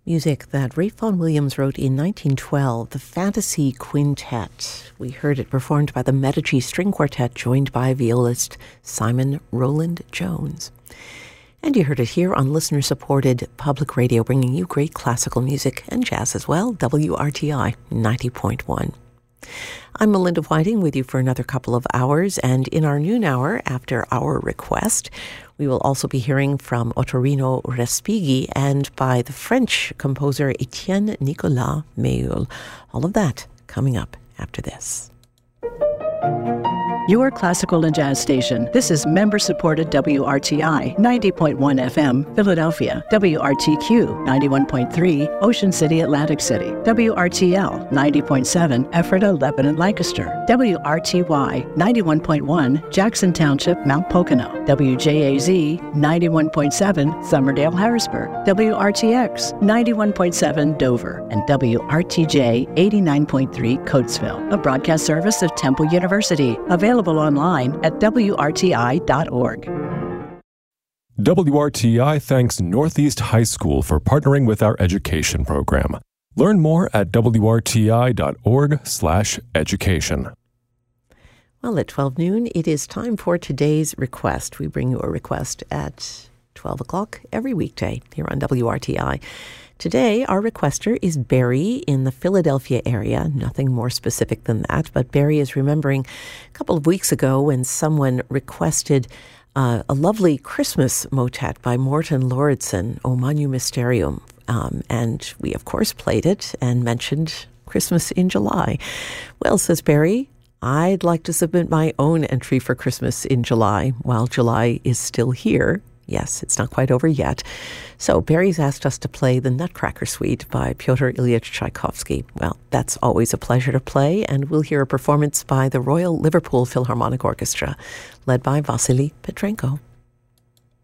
Music that Ralph Vaughan Williams wrote in 1912, the Fantasy Quintet. We heard it performed by the Medici String Quartet, joined by violist Simon Rowland Jones. And you heard it here on listener-supported public radio, bringing you great classical music and jazz as well, WRTI 90.1. I'm Melinda Whiting with you for another couple of hours, and in our noon hour, after our request, we will also be hearing from Ottorino Respighi and by the French composer Etienne Nicolas Méhul. All of that coming up after this. Your classical and jazz station. This is member-supported WRTI 90.1 FM, Philadelphia, WRTQ 91.3, Ocean City, Atlantic City, WRTL 90.7, Ephrata, Lebanon, Lancaster, WRTY 91.1, Jackson Township, Mount Pocono, WJAZ 91.7, Somerdale, Harrisburg, WRTX 91.7, Dover, and WRTJ 89.3, Coatesville, a broadcast service of Temple University, available online at WRTI.org. WRTI thanks Northeast High School for partnering with our education program. Learn more at WRTI.org/education. Well, at 12 noon, it is time for today's request. We bring you a request at 12 o'clock every weekday here on WRTI. Today, our requester is Barry in the Philadelphia area. Nothing more specific than that, but Barry is remembering a couple of weeks ago when someone requested a lovely Christmas motet by Morten Lauridsen, O Manu Mysterium. And we, of course, played it and mentioned Christmas in July. Well, says Barry, I'd like to submit my own entry for Christmas in July while July is still here. Yes, it's not quite over yet. So Barry's asked us to play the Nutcracker Suite by Pyotr Ilyich Tchaikovsky. Well, that's always a pleasure to play, and we'll hear a performance by the Royal Liverpool Philharmonic Orchestra, led by Vasily Petrenko.